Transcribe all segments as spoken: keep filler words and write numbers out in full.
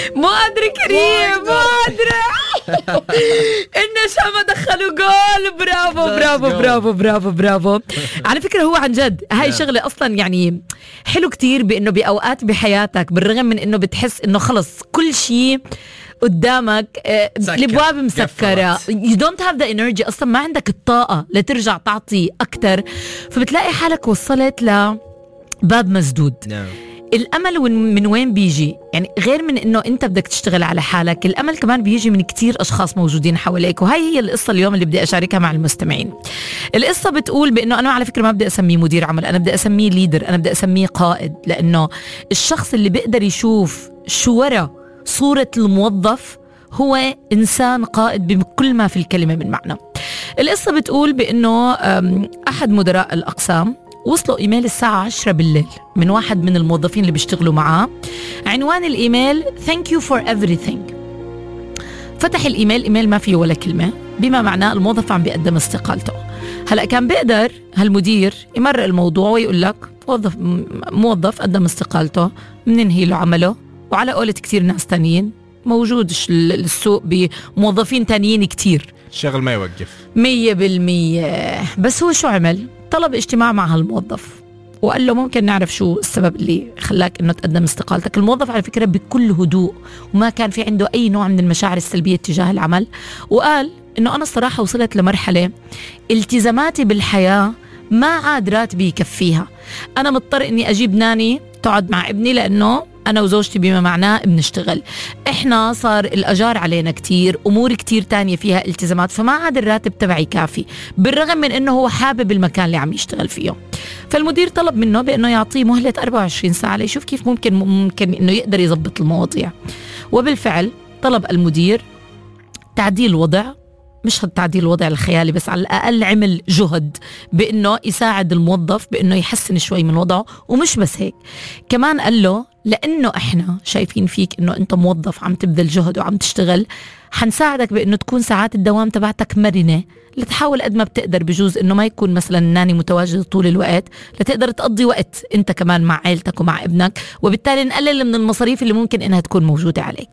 مو قادرة كريم مو قادرة. إنه شو ما دخلوا جول. برافو برافو برافو برافو برافو. على فكرة هو عن جد هاي شغلة أصلا يعني حلو كتير، بأنه بأوقات بحياتك بالرغم من إنه بتحس إنه خلص كل شيء قدامك الابواب مسكره، you don't have the energy، اصلا ما عندك الطاقه لترجع تعطي اكتر، فبتلاقي حالك وصلت لباب مسدود. no. الامل من وين بيجي؟ يعني غير من انه انت بدك تشتغل على حالك، الامل كمان بيجي من كتير اشخاص موجودين حواليك. وهي هي القصه اليوم اللي بدي اشاركها مع المستمعين. القصه بتقول بانه انا على فكره ما بدي اسميه مدير عمل، انا بدي اسميه ليدر، انا بدي اسميه قائد، لانه الشخص اللي بيقدر يشوف شو ورا صورة الموظف هو إنسان قائد بكل ما في الكلمة من معنى. القصة بتقول بأنه أحد مدراء الأقسام وصلوا إيميل الساعة عشرة بالليل من واحد من الموظفين اللي بيشتغلوا معاه. عنوان الإيميل Thank you for everything. فتح الإيميل، إيميل ما فيه ولا كلمة، بما معناه الموظف عم بيقدم استقالته. هلأ كان بيقدر هالمدير يمرق الموضوع ويقول لك موظف موظف قدم استقالته، مننهي له عمله، وعلى قولة كتير ناس تانيين موجود السوق بموظفين تانيين كتير، الشغل ما يوقف مية بالمية. بس هو شو عمل؟ طلب اجتماع مع هالموظف وقال له ممكن نعرف شو السبب اللي خلاك انه تقدم استقالتك. الموظف على فكرة بكل هدوء وما كان في عنده اي نوع من المشاعر السلبية تجاه العمل، وقال انه انا الصراحة وصلت لمرحلة التزاماتي بالحياة ما عاد راتبي يكفيها، انا مضطر اني اجيب ناني تقعد مع ابني لانه أنا وزوجتي بما معناه بنشتغل، إحنا صار الأجار علينا كتير، أمور كتير تانية فيها التزامات، فما عاد الراتب تبعي كافي، بالرغم من أنه هو حابب المكان اللي عم يشتغل فيه. فالمدير طلب منه بأنه يعطيه مهلة أربعة وعشرين ساعة ليشوف كيف ممكن ممكن أنه يقدر يضبط المواضيع. وبالفعل طلب المدير تعديل الوضع، مش هالتعديل الوضع الخيالي بس، على الأقل عمل جهد بأنه يساعد الموظف بأنه يحسن شوي من وضعه. ومش بس هيك، كمان قال له لأنه إحنا شايفين فيك أنه أنت موظف عم تبذل جهد وعم تشتغل، حنساعدك بأنه تكون ساعات الدوام تبعتك مرنة، لتحاول قد ما بتقدر، بجوز أنه ما يكون مثلا الناني متواجد طول الوقت، لتقدر تقضي وقت أنت كمان مع عائلتك ومع ابنك، وبالتالي نقلل من المصاريف اللي ممكن إنها تكون موجودة عليك.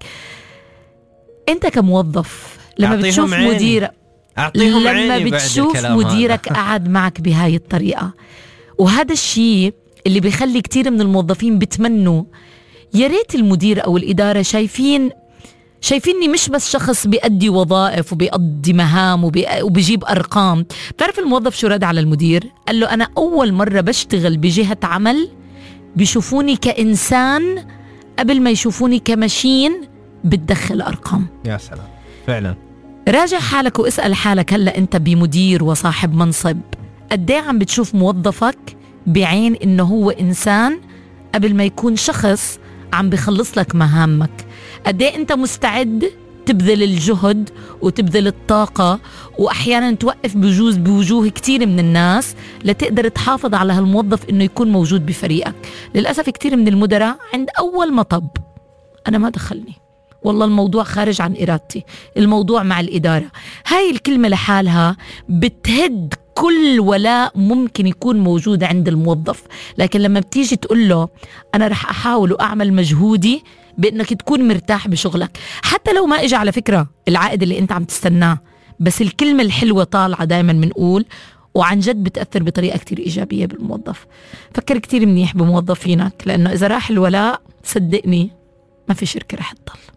أنت كموظف لما بتشوف مدير لما بتشوف مديرك قاعد معك بهاي الطريقة، وهذا الشيء اللي بيخلي كتير من الموظفين بتمنوا يا ريت المدير أو الإدارة شايفين شايفيني مش بس شخص بيأدي وظائف وبيقضي مهام وبيجيب أرقام. بتعرف الموظف شو رد على المدير؟ قال له أنا أول مرة بشتغل بجهة عمل بيشوفوني كإنسان قبل ما يشوفوني كماشين بتدخل أرقام. يا سلام، فعلا. راجع حالك واسأل حالك هلأ أنت بمدير وصاحب منصب، قديه عم بتشوف موظفك بعين إنه هو إنسان قبل ما يكون شخص عم بيخلص لك مهامك؟ قديه أنت مستعد تبذل الجهد وتبذل الطاقة وأحيانا توقف بجوز بوجوه كتير من الناس لتقدر تحافظ على هالموظف إنه يكون موجود بفريقك؟ للأسف كتير من المدراء عند أول مطب أنا ما دخلني، والله الموضوع خارج عن إرادتي، الموضوع مع الإدارة. هاي الكلمة لحالها بتهد كل ولاء ممكن يكون موجود عند الموظف. لكن لما بتيجي تقول له أنا رح أحاول وأعمل مجهودي بأنك تكون مرتاح بشغلك، حتى لو ما إجا على فكرة العائد اللي أنت عم تستناه، بس الكلمة الحلوة طالعة دايما منقول، وعن جد بتأثر بطريقة كتير إيجابية بالموظف. فكر كتير منيح بموظفينك، لأنه إذا راح الولاء صدقني ما في شركة رح تضل.